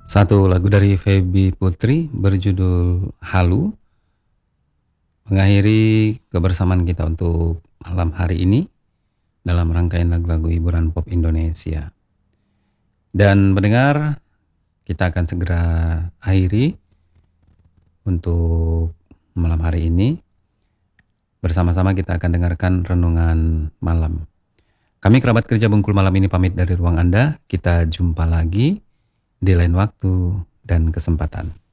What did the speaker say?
Satu lagu dari Feby Putri berjudul Halu mengakhiri kebersamaan kita untuk malam hari ini dalam rangkaian lagu-lagu hiburan pop Indonesia. Dan mendengar, kita akan segera akhiri untuk malam hari ini. Bersama-sama kita akan dengarkan renungan malam. Kami kerabat kerja Bungkul malam ini pamit dari ruang Anda. Kita jumpa lagi di lain waktu dan kesempatan.